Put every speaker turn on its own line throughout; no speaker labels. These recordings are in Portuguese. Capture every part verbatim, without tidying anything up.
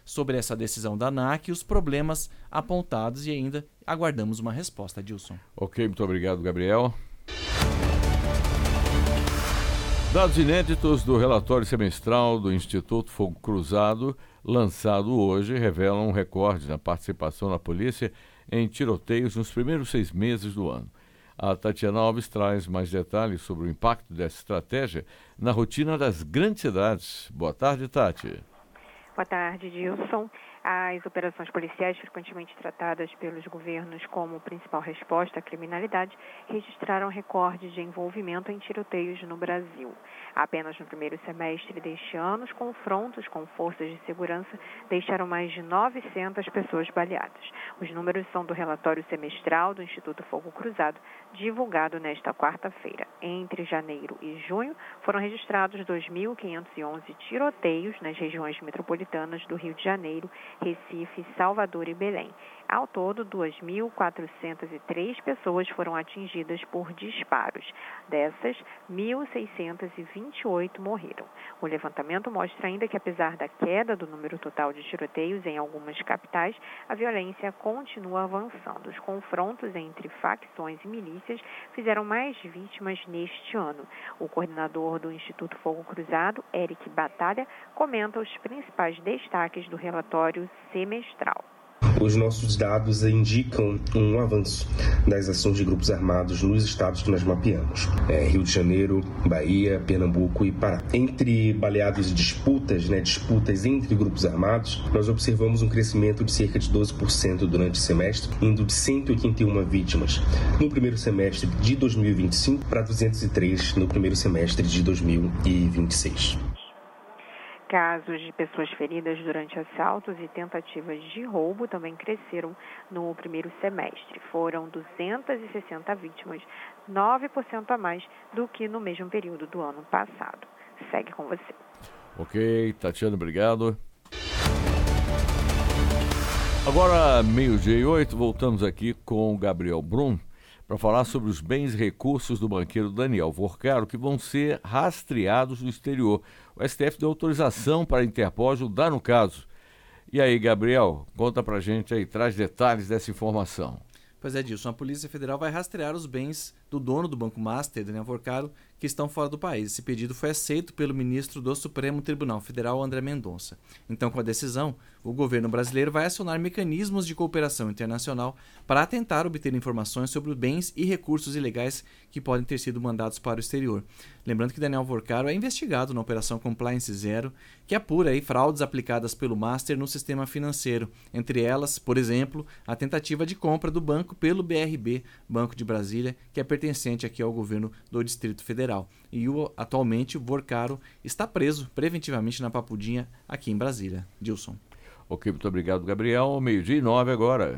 sobre essa decisão da ANAC e os problemas apontados e ainda aguardamos uma resposta, Dilson.
Ok, muito obrigado, Gabriel. Dados inéditos do relatório semestral do Instituto Fogo Cruzado, lançado hoje, revelam um recorde na participação da polícia em tiroteios nos primeiros seis meses do ano. A Tatiana Alves traz mais detalhes sobre o impacto dessa estratégia na rotina das grandes cidades. Boa tarde, Tati.
Boa tarde, Dilson. As operações policiais, frequentemente tratadas pelos governos como principal resposta à criminalidade, registraram recordes de envolvimento em tiroteios no Brasil. Apenas no primeiro semestre deste ano, os confrontos com forças de segurança deixaram mais de novecentas pessoas baleadas. Os números são do relatório semestral do Instituto Fogo Cruzado, divulgado nesta quarta-feira. Entre janeiro e junho, foram registrados dois mil quinhentos e onze tiroteios nas regiões metropolitanas do Rio de Janeiro, Recife, Salvador e Belém. Ao todo, duas mil quatrocentas e três pessoas foram atingidas por disparos. Dessas, mil seiscentas e vinte e oito morreram. O levantamento mostra ainda que, apesar da queda do número total de tiroteios em algumas capitais, a violência continua avançando. Os confrontos entre facções e milícias fizeram mais vítimas neste ano. O coordenador do Instituto Fogo Cruzado, Eric Batalha, comenta os principais destaques do relatório semestral.
Os nossos dados indicam um avanço das ações de grupos armados nos estados que nós mapeamos. É, Rio de Janeiro, Bahia, Pernambuco e Pará. Entre baleados e disputas, né, disputas entre grupos armados, nós observamos um crescimento de cerca de doze por cento durante o semestre, indo de cento e oitenta e uma vítimas no primeiro semestre de dois mil e vinte e cinco para duzentos e três no primeiro semestre de dois mil e vinte e seis.
Casos de pessoas feridas durante assaltos e tentativas de roubo também cresceram no primeiro semestre. Foram duzentas e sessenta vítimas, nove por cento a mais do que no mesmo período do ano passado. Segue com você.
Ok, Tatiana, obrigado. Agora, meio-dia e oito, voltamos aqui com o Gabriel Brum para falar sobre os bens e recursos do banqueiro Daniel Vorcaro que vão ser rastreados no exterior. O S T F deu autorização para a Interpol ajudar no caso. E aí, Gabriel, conta pra gente aí, traz detalhes dessa informação.
Pois é, Dilson, a Polícia Federal vai rastrear os bens do dono do Banco Master, Daniel Vorcaro, que estão fora do país. Esse pedido foi aceito pelo ministro do Supremo Tribunal Federal, André Mendonça. Então, com a decisão, o governo brasileiro vai acionar mecanismos de cooperação internacional para tentar obter informações sobre os bens e recursos ilegais que podem ter sido mandados para o exterior. Lembrando que Daniel Vorcaro é investigado na Operação Compliance Zero, que apura aí fraudes aplicadas pelo Master no sistema financeiro. Entre elas, por exemplo, a tentativa de compra do banco pelo B R B, Banco de Brasília, que é pertencente aqui ao governo do Distrito Federal. E o, atualmente o Vorcaro está preso preventivamente na Papudinha, aqui em Brasília. Dilson.
Ok, muito obrigado, Gabriel. Meio-dia e nove agora.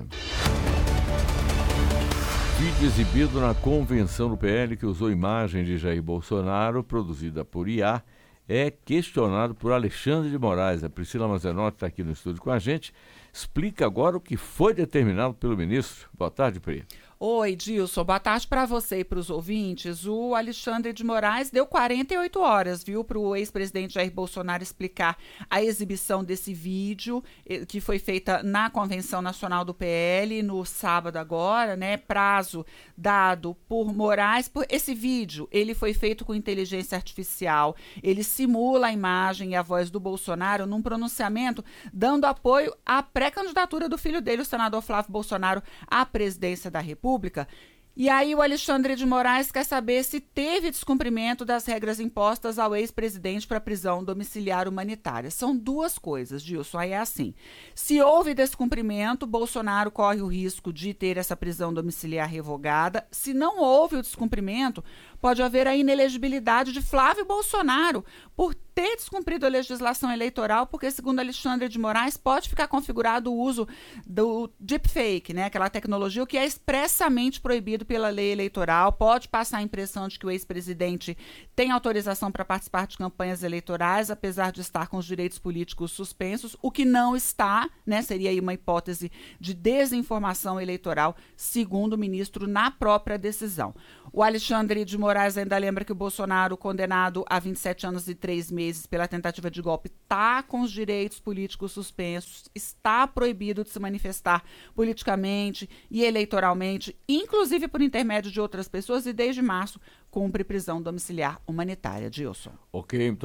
Vídeo exibido na convenção do P L que usou imagem de Jair Bolsonaro, produzida por I A, é questionado por Alexandre de Moraes. A Priscila Mazenotti está aqui no estúdio com a gente. Explica agora o que foi determinado pelo ministro. Boa tarde, Pri.
Oi, Dilson. Boa tarde para você e para os ouvintes. O Alexandre de Moraes deu quarenta e oito horas, viu, para o ex-presidente Jair Bolsonaro explicar a exibição desse vídeo que foi feita na Convenção Nacional do P L no sábado agora, né? Prazo dado por Moraes. Por esse vídeo, ele foi feito com inteligência artificial. Ele simula a imagem e a voz do Bolsonaro num pronunciamento dando apoio à pré-candidatura do filho dele, o senador Flávio Bolsonaro, à presidência da República. Pública. E aí o Alexandre de Moraes quer saber se teve descumprimento das regras impostas ao ex-presidente para prisão domiciliar humanitária. São duas coisas, Dilson. Aí é assim, se houve descumprimento, Bolsonaro corre o risco de ter essa prisão domiciliar revogada. Se não houve o descumprimento, pode haver a inelegibilidade de Flávio Bolsonaro por ter descumprido a legislação eleitoral, porque, segundo Alexandre de Moraes, pode ficar configurado o uso do deepfake, né, aquela tecnologia que é expressamente proibido pela lei eleitoral, pode passar a impressão de que o ex-presidente tem autorização para participar de campanhas eleitorais, apesar de estar com os direitos políticos suspensos, o que não está, né, seria aí uma hipótese de desinformação eleitoral, segundo o ministro na própria decisão. O Alexandre de Moraes ainda lembra que o Bolsonaro, condenado a vinte e sete anos e três meses pela tentativa de golpe, está com os direitos políticos suspensos, está proibido de se manifestar politicamente e eleitoralmente, inclusive por intermédio de outras pessoas, e desde março cumpre prisão domiciliar humanitária. Dilson.
Ok, muito